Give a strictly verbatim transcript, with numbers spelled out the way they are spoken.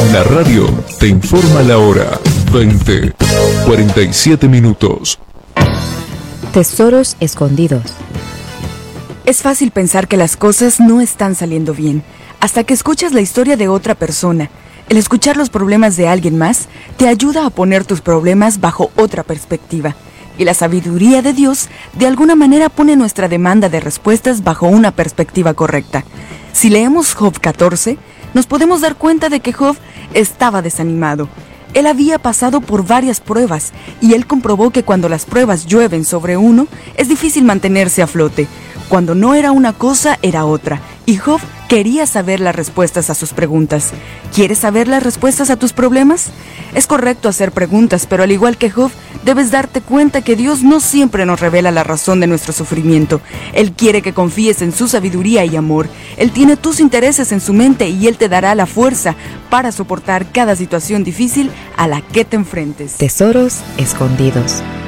La radio te informa la hora. veinte, cuarenta y siete minutos. Tesoros escondidos. Es fácil pensar que las cosas no están saliendo bien, hasta que escuchas la historia de otra persona. El escuchar los problemas de alguien más te ayuda a poner tus problemas bajo otra perspectiva. Y la sabiduría de Dios de alguna manera pone nuestra demanda de respuestas bajo una perspectiva correcta. Si leemos Job catorce, nos podemos dar cuenta de que Job estaba desanimado. Él había pasado por varias pruebas y él comprobó que cuando las pruebas llueven sobre uno, es difícil mantenerse a flote. Cuando no era una cosa, era otra. Y Job quería saber las respuestas a sus preguntas. ¿Quieres saber las respuestas a tus problemas? Es correcto hacer preguntas, pero al igual que Job, debes darte cuenta que Dios no siempre nos revela la razón de nuestro sufrimiento. Él quiere que confíes en su sabiduría y amor. Él tiene tus intereses en su mente y Él te dará la fuerza para soportar cada situación difícil a la que te enfrentes. Tesoros escondidos.